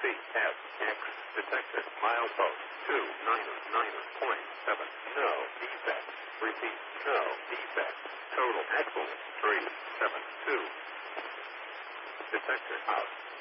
CFX detected. Milepost 299.7. No defect. Repeat. No defect. Total excellent. 372. Detector out.